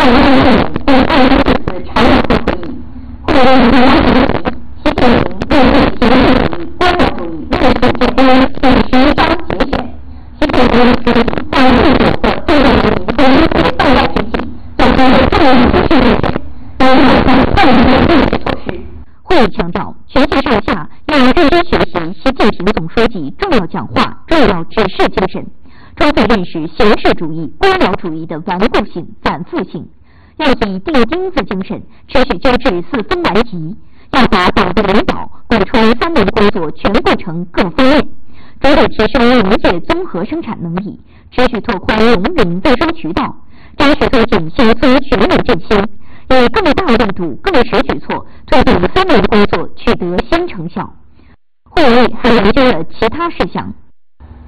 会议强调，全体上下要认真学习习近平总书记重要讲话、重要指示精神，充分认识形式主义、官僚主义的顽固性、反复性，要以钉钉子精神持续纠治四风顽疾，要把党的领导鼓吹3年工作全过程各方面，着力提升农业综合生产能力，持续拓宽农民卫生渠道，扎实推进乡村全面振兴，以更大力度、更实举措推动3年工作取得新成效。会议还研究了其他事项。